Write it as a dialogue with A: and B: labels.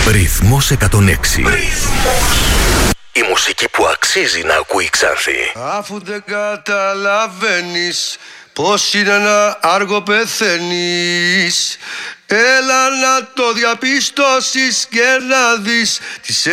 A: Ρυθμός 106. Η μουσική που αξίζει να ακούει η Ξάνθη.
B: Αφού δεν καταλαβαίνεις πως είναι να άργο πεθαίνεις, έλα να το διαπιστώσεις και να δεις τις